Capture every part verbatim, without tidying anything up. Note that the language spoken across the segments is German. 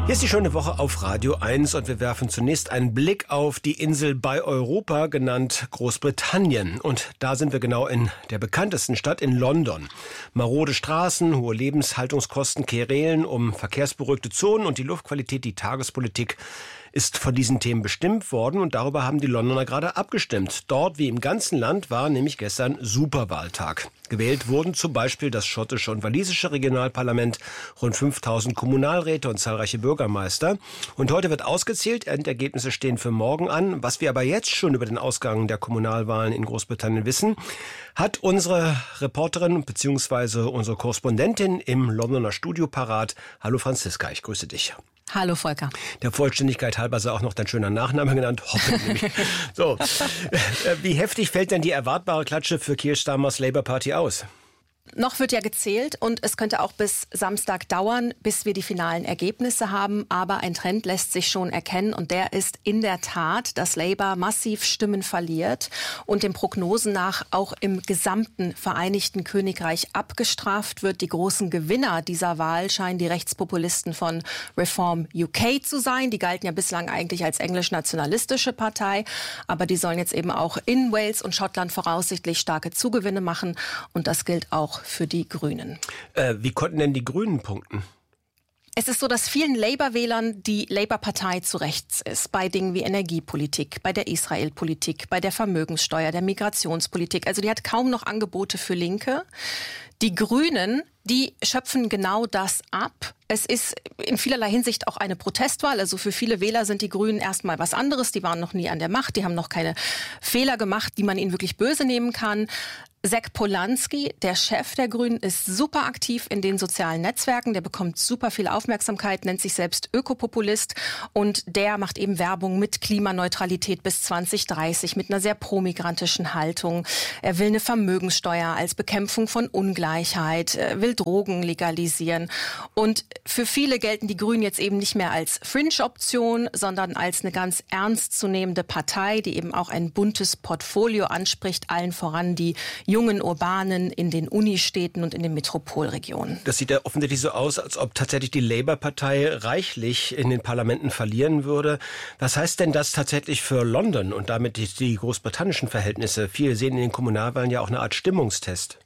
Hier ist die schöne Woche auf Radio eins und wir werfen zunächst einen Blick auf die Insel bei Europa, genannt Großbritannien. Und da sind wir genau in der bekanntesten Stadt, in London. Marode Straßen, hohe Lebenshaltungskosten, Querelen um verkehrsberuhigte Zonen und die Luftqualität, die Tagespolitik ist von diesen Themen bestimmt worden und darüber haben die Londoner gerade abgestimmt. Dort wie im ganzen Land war nämlich gestern Superwahltag. Gewählt wurden zum Beispiel das schottische und walisische Regionalparlament, rund fünftausend Kommunalräte und zahlreiche Bürgermeister. Und heute wird ausgezählt, Endergebnisse stehen für morgen an. Was wir aber jetzt schon über den Ausgang der Kommunalwahlen in Großbritannien wissen, hat unsere Reporterin bzw. unsere Korrespondentin im Londoner Studio parat. Hallo Franziska, ich grüße dich. Hallo Volker. Der Vollständigkeit halber sei auch noch dein schöner Nachname genannt. Hoppe. So, wie heftig fällt denn die erwartbare Klatsche für Keir Starmers Labour Party aus? Noch wird ja gezählt und es könnte auch bis Samstag dauern, bis wir die finalen Ergebnisse haben. Aber ein Trend lässt sich schon erkennen und der ist in der Tat, dass Labour massiv Stimmen verliert und den Prognosen nach auch im gesamten Vereinigten Königreich abgestraft wird. Die großen Gewinner dieser Wahl scheinen die Rechtspopulisten von Reform U K zu sein. Die galten ja bislang eigentlich als englisch-nationalistische Partei, aber die sollen jetzt eben auch in Wales und Schottland voraussichtlich starke Zugewinne machen und das gilt auch für die Grünen. Äh, wie konnten denn die Grünen punkten? Es ist so, dass vielen Labour-Wählern die Labour-Partei zu rechts ist. Bei Dingen wie Energiepolitik, bei der Israel-Politik, bei der Vermögenssteuer, der Migrationspolitik. Also die hat kaum noch Angebote für Linke. Die Grünen, die schöpfen genau das ab. Es ist in vielerlei Hinsicht auch eine Protestwahl. Also für viele Wähler sind die Grünen erstmal was anderes. Die waren noch nie an der Macht. Die haben noch keine Fehler gemacht, die man ihnen wirklich böse nehmen kann. Zac Polanski, der Chef der Grünen, ist super aktiv in den sozialen Netzwerken. Der bekommt super viel Aufmerksamkeit, nennt sich selbst Ökopopulist. Und der macht eben Werbung mit Klimaneutralität bis zwanzig dreißig, mit einer sehr promigrantischen Haltung. Er will eine Vermögenssteuer als Bekämpfung von Ungleichheit, er will Drogen legalisieren. Und für viele gelten die Grünen jetzt eben nicht mehr als Fringe-Option, sondern als eine ganz ernstzunehmende Partei, die eben auch ein buntes Portfolio anspricht, allen voran die jungen Urbanen in den Unistädten und in den Metropolregionen. Das sieht ja offensichtlich so aus, als ob tatsächlich die Labour-Partei reichlich in den Parlamenten verlieren würde. Was heißt denn das tatsächlich für London und damit die, die großbritannischen Verhältnisse? Viele sehen in den Kommunalwahlen ja auch eine Art Stimmungstest.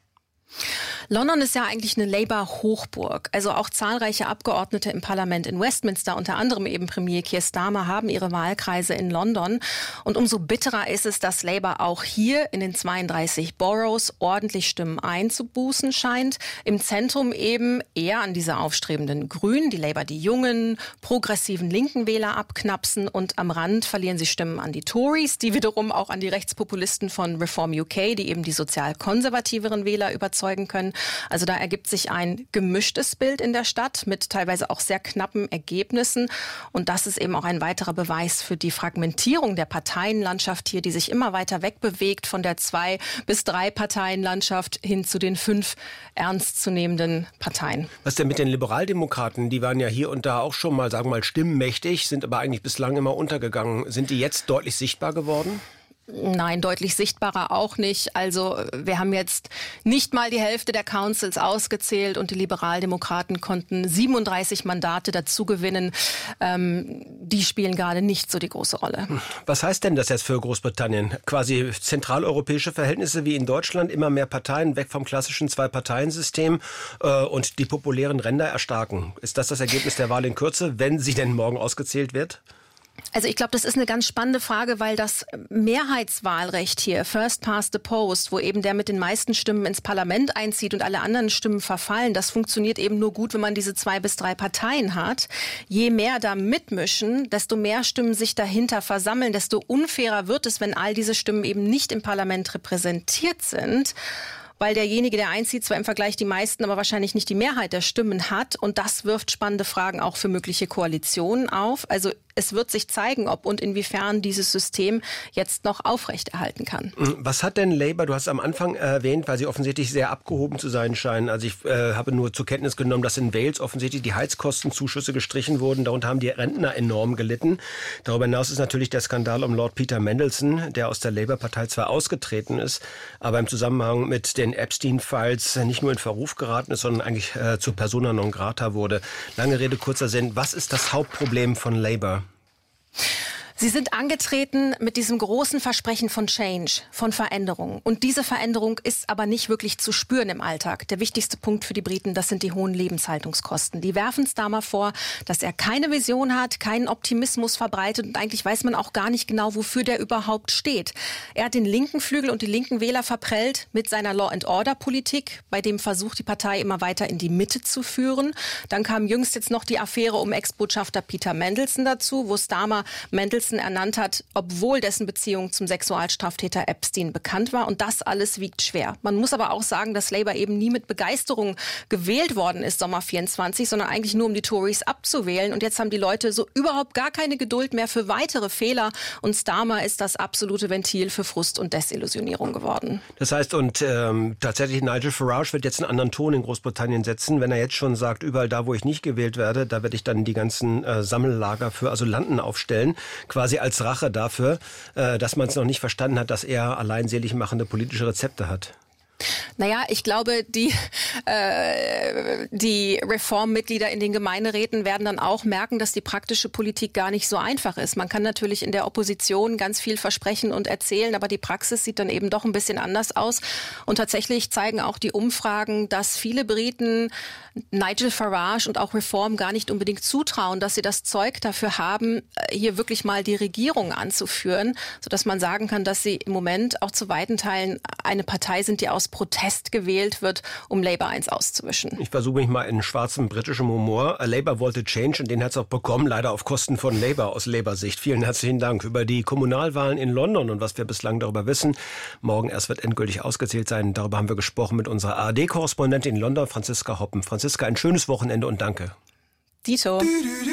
London ist ja eigentlich eine Labour-Hochburg. Also auch zahlreiche Abgeordnete im Parlament in Westminster, unter anderem eben Premier Keir Starmer, haben ihre Wahlkreise in London. Und umso bitterer ist es, dass Labour auch hier in den zweiunddreißig Boroughs ordentlich Stimmen einzubußen scheint. Im Zentrum eben eher an diese aufstrebenden Grünen, die Labour die jungen, progressiven linken Wähler abknapsen. Und am Rand verlieren sie Stimmen an die Tories, die wiederum auch an die Rechtspopulisten von Reform U K, die eben die sozial-konservativeren Wähler überzeugen können. Also da ergibt sich ein gemischtes Bild in der Stadt mit teilweise auch sehr knappen Ergebnissen. Und das ist eben auch ein weiterer Beweis für die Fragmentierung der Parteienlandschaft hier, die sich immer weiter wegbewegt von der Zwei- bis Drei-Parteienlandschaft hin zu den fünf ernstzunehmenden Parteien. Was denn mit den Liberaldemokraten? Die waren ja hier und da auch schon mal, sagen wir mal, stimmmächtig, sind aber eigentlich bislang immer untergegangen. Sind die jetzt deutlich sichtbar geworden? Nein, deutlich sichtbarer auch nicht. Also wir haben jetzt nicht mal die Hälfte der Councils ausgezählt und die Liberaldemokraten konnten siebenunddreißig Mandate dazu gewinnen. Ähm, die spielen gerade nicht so die große Rolle. Was heißt denn das jetzt für Großbritannien? Quasi zentraleuropäische Verhältnisse wie in Deutschland, immer mehr Parteien, weg vom klassischen Zwei-Parteien-System äh, und die populären Ränder erstarken. Ist das das Ergebnis der Wahl in Kürze, wenn sie denn morgen ausgezählt wird? Also ich glaube, das ist eine ganz spannende Frage, weil das Mehrheitswahlrecht hier, First Past the Post, wo eben der mit den meisten Stimmen ins Parlament einzieht und alle anderen Stimmen verfallen, das funktioniert eben nur gut, wenn man diese zwei bis drei Parteien hat. Je mehr da mitmischen, desto mehr Stimmen sich dahinter versammeln, desto unfairer wird es, wenn all diese Stimmen eben nicht im Parlament repräsentiert sind. Weil derjenige, der einzieht, zwar im Vergleich die meisten, aber wahrscheinlich nicht die Mehrheit der Stimmen hat. Und das wirft spannende Fragen auch für mögliche Koalitionen auf. Also es wird sich zeigen, ob und inwiefern dieses System jetzt noch aufrechterhalten kann. Was hat denn Labour, du hast am Anfang erwähnt, weil sie offensichtlich sehr abgehoben zu sein scheinen. Also ich äh, habe nur zur Kenntnis genommen, dass in Wales offensichtlich die Heizkostenzuschüsse gestrichen wurden. Darunter haben die Rentner enorm gelitten. Darüber hinaus ist natürlich der Skandal um Lord Peter Mandelson, der aus der Labour-Partei zwar ausgetreten ist, aber im Zusammenhang mit den Epstein-Files nicht nur in Verruf geraten ist, sondern eigentlich äh, zur Persona non grata wurde. Lange Rede, kurzer Sinn. Was ist das Hauptproblem von Labour? Sie sind angetreten mit diesem großen Versprechen von Change, von Veränderung. Und diese Veränderung ist aber nicht wirklich zu spüren im Alltag. Der wichtigste Punkt für die Briten, das sind die hohen Lebenshaltungskosten. Die werfen es da mal vor, dass er keine Vision hat, keinen Optimismus verbreitet und eigentlich weiß man auch gar nicht genau, wofür der überhaupt steht. Er hat den linken Flügel und die linken Wähler verprellt mit seiner Law-and-Order-Politik, bei dem Versuch, die Partei immer weiter in die Mitte zu führen. Dann kam jüngst jetzt noch die Affäre um Ex-Botschafter Peter Mandelson dazu, wo Starmer Mandelson ernannt hat, obwohl dessen Beziehung zum Sexualstraftäter Epstein bekannt war. Und das alles wiegt schwer. Man muss aber auch sagen, dass Labour eben nie mit Begeisterung gewählt worden ist, Sommer vierundzwanzig, sondern eigentlich nur, um die Tories abzuwählen. Und jetzt haben die Leute so überhaupt gar keine Geduld mehr für weitere Fehler. Und Starmer ist das absolute Ventil für Frust und Desillusionierung geworden. Das heißt, und ähm, tatsächlich Nigel Farage wird jetzt einen anderen Ton in Großbritannien setzen, wenn er jetzt schon sagt, überall da, wo ich nicht gewählt werde, da werde ich dann die ganzen äh, Sammellager für Asylanten aufstellen. Quasi als Rache dafür, dass man es noch nicht verstanden hat, dass er alleinselig machende politische Rezepte hat. Naja, ich glaube, die, äh, die Reformmitglieder in den Gemeinderäten werden dann auch merken, dass die praktische Politik gar nicht so einfach ist. Man kann natürlich in der Opposition ganz viel versprechen und erzählen, aber die Praxis sieht dann eben doch ein bisschen anders aus. Und tatsächlich zeigen auch die Umfragen, dass viele Briten Nigel Farage und auch Reform gar nicht unbedingt zutrauen, dass sie das Zeug dafür haben, hier wirklich mal die Regierung anzuführen, sodass man sagen kann, dass sie im Moment auch zu weiten Teilen eine Partei sind, die aus Protest gewählt wird, um Labour eins auszuwischen. Ich versuche mich mal in schwarzem britischem Humor. Labour wollte Change und den hat es auch bekommen, leider auf Kosten von Labour aus Labour-Sicht. Vielen herzlichen Dank über die Kommunalwahlen in London und was wir bislang darüber wissen. Morgen erst wird endgültig ausgezählt sein. Darüber haben wir gesprochen mit unserer A R D-Korrespondentin in London, Franziska Hoppen. Franziska, ein schönes Wochenende und danke. Dito.